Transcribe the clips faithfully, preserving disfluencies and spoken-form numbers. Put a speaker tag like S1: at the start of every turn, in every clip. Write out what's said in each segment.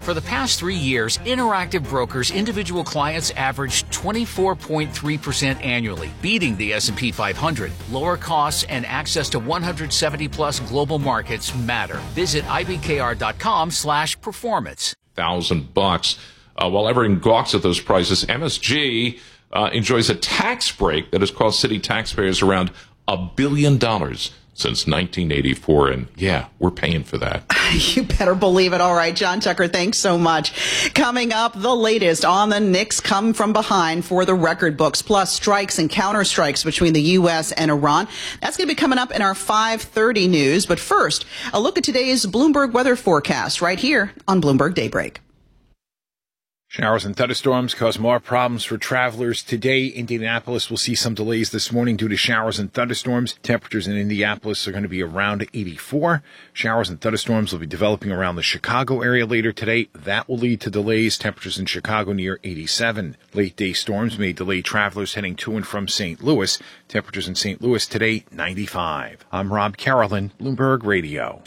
S1: For the past three years, Interactive Brokers individual clients averaged twenty-four point three percent annually, beating the S and P five hundred. Lower costs and access to one hundred seventy plus global markets matter. Visit I B K R dot com slash performance.
S2: Thousand bucks. Uh, while everyone gawks at those prices, M S G uh, enjoys a tax break that has cost city taxpayers around a billion dollars since nineteen eighty-four, and yeah, we're paying for that.
S3: You better believe it. All right, John Tucker, thanks so much. Coming up, the latest on the Knicks come from behind for the record books, plus strikes and counterstrikes between the U S and Iran. That's going to be coming up in our five thirty news. But first, a look at today's Bloomberg weather forecast right here on Bloomberg Daybreak.
S4: Showers and thunderstorms cause more problems for travelers today. Indianapolis will see some delays this morning due to showers and thunderstorms. Temperatures in Indianapolis are going to be around eighty-four. Showers and thunderstorms will be developing around the Chicago area later today. That will lead to delays. Temperatures in Chicago near eighty-seven. Late day storms may delay travelers heading to and from Saint Louis. Temperatures in Saint Louis today, ninety-five. I'm Rob Carolyn, Bloomberg Radio.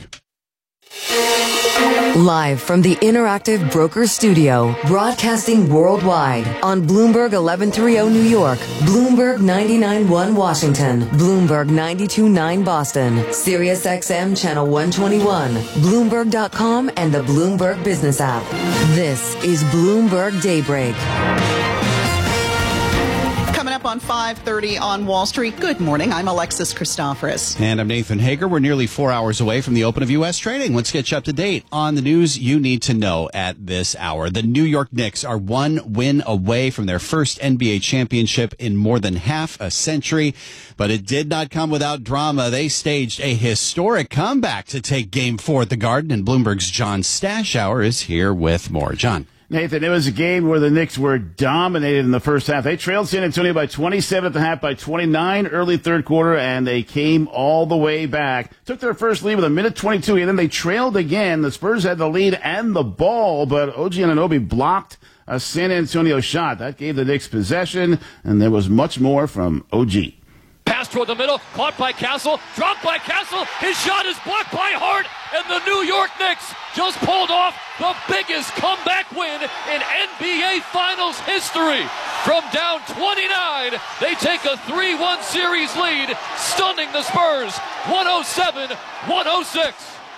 S5: Live from the Interactive Brokers Studio, broadcasting worldwide on Bloomberg eleven thirty New York, Bloomberg ninety-nine point one Washington, Bloomberg ninety-two point nine Boston, Sirius X M Channel one twenty-one, Bloomberg dot com, and the Bloomberg Business app. This is Bloomberg Daybreak.
S3: Coming up on five thirty on Wall Street. Good morning. I'm Alexis Christoforous.
S6: And I'm Nathan Hager. We're nearly four hours away from the open of U S trading. Let's get you up to date on the news you need to know at this hour. The New York Knicks are one win away from their first N B A championship in more than half a century, but it did not come without drama. They staged a historic comeback to take Game Four at the Garden, and Bloomberg's John Stashower is here with more. John.
S7: Nathan, it was a game where the Knicks were dominated in the first half. They trailed San Antonio by twenty-seven at the half, by twenty-nine early third quarter, and they came all the way back. Took their first lead with a minute twenty-two, and then they trailed again. The Spurs had the lead and the ball, but O G Anunoby blocked a San Antonio shot. That gave the Knicks possession, and there was much more from O G.
S8: Pass toward the middle, caught by Castle, dropped by Castle, his shot is blocked by Hart, and the New York Knicks just pulled off the biggest comeback win in N B A Finals history. From down twenty-nine, they take a three one series lead, stunning the Spurs, one oh seven one oh six.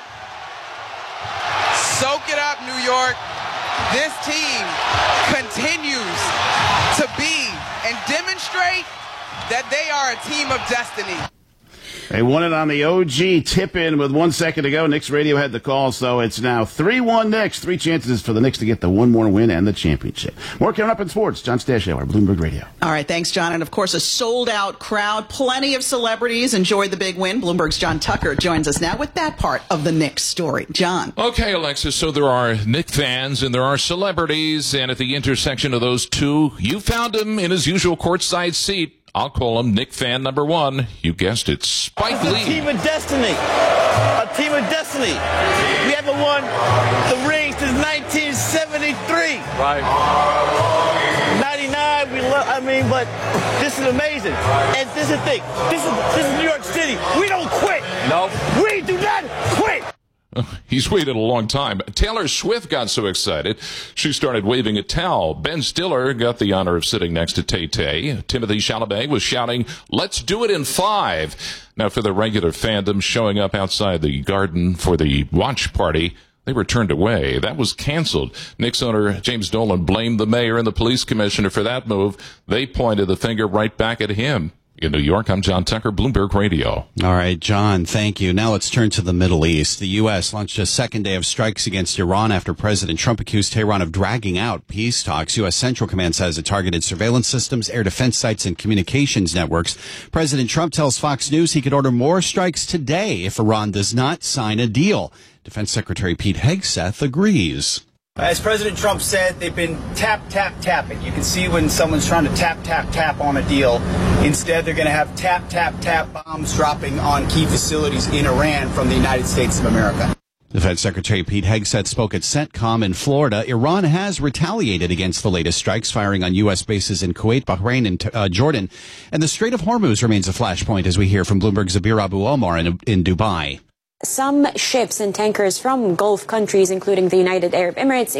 S9: Soak it up, New York. This team continues to be and demonstrate that they are a team of destiny.
S7: They won it on the O G tip-in with one second to go. Knicks radio had the call, so it's now three one Knicks. Three chances for the Knicks to get the one more win and the championship. More coming up in sports. John Stashower, Bloomberg Radio.
S3: All right, thanks, John. And, of course, a sold-out crowd. Plenty of celebrities enjoyed the big win. Bloomberg's John Tucker joins us now with that part of the Knicks story. John.
S2: Okay, Alexis, so there are Knicks fans and there are celebrities, and at the intersection of those two, you found him in his usual courtside seat. I'll call him Knick fan number one. You guessed it, Spike Lee.
S10: It's a team of destiny. A team of destiny. We haven't won the ring since nineteen seventy-three.
S8: Right.
S10: ninety-nine, we love, I mean, but this is amazing. And this is the thing. This is, this is New York City. We don't quit.
S8: No.
S10: We do not quit.
S2: He's waited a long time. Taylor Swift got so excited, she started waving a towel. Ben Stiller got the honor of sitting next to Tay-Tay. Timothy Chalamet was shouting, "Let's do it in five." Now, for the regular fandom showing up outside the Garden for the watch party, they were turned away. That was canceled. Knicks owner James Dolan blamed the mayor and the police commissioner for that move. They pointed the finger right back at him. In New York, I'm John Tucker, Bloomberg Radio.
S6: All right, John, thank you. Now let's turn to the Middle East. The U S launched a second day of strikes against Iran after President Trump accused Tehran of dragging out peace talks. U S Central Command says it targeted surveillance systems, air defense sites, and communications networks. President Trump tells Fox News he could order more strikes today if Iran does not sign a deal. Defense Secretary Pete Hegseth agrees.
S11: As President Trump said, they've been tap, tap, tapping. You can see when someone's trying to tap, tap, tap on a deal. Instead, they're going to have tap, tap, tap bombs dropping on key facilities in Iran from the United States of America.
S6: Defense Secretary Pete Hegseth spoke at CENTCOM in Florida. Iran has retaliated against the latest strikes, firing on U S bases in Kuwait, Bahrain, and uh, Jordan. And the Strait of Hormuz remains a flashpoint, as we hear from Bloomberg's Zabir Abu Omar in, in Dubai.
S12: Some ships and tankers from Gulf countries, including the United Arab Emirates,